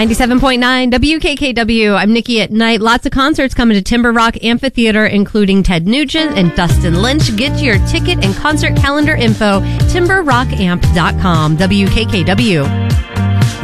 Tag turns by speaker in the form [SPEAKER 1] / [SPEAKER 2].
[SPEAKER 1] 97.9 WKKW. I'm Nikki at Night. Lots of concerts coming to Timber Rock Amphitheater, including Ted Nugent and Dustin Lynch. Get your ticket and concert calendar info, timberrockамp.com. WKKW.